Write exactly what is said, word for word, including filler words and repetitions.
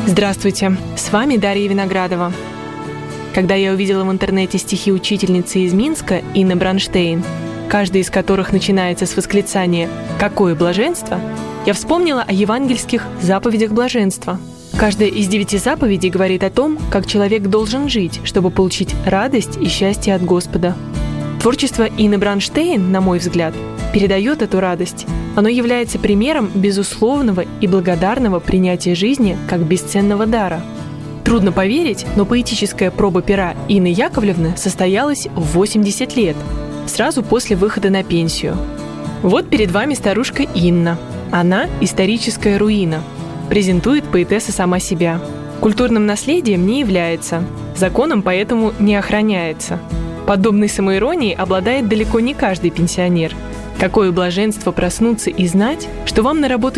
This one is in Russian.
Здравствуйте, с вами Дарья Виноградова. Когда я увидела в интернете стихи учительницы из Минска Инны Бронштейн, каждый из которых начинается с восклицания «Какое блаженство!», я вспомнила о евангельских заповедях блаженства. Каждая из девяти заповедей говорит о том, как человек должен жить, чтобы получить радость и счастье от Господа. Творчество Инны Бронштейн, на мой взгляд, передает эту радость. Оно является примером безусловного и благодарного принятия жизни как бесценного дара. Трудно поверить, но поэтическая проба пера Инны Яковлевны состоялась в восемьдесят лет, сразу после выхода на пенсию. Вот перед вами старушка Инна. Она – историческая руина. Презентует поэтесса сама себя. Культурным наследием не является, законом поэтому не охраняется. Подобной самоиронией обладает далеко не каждый пенсионер. Какое блаженство проснуться и знать, что вам на работу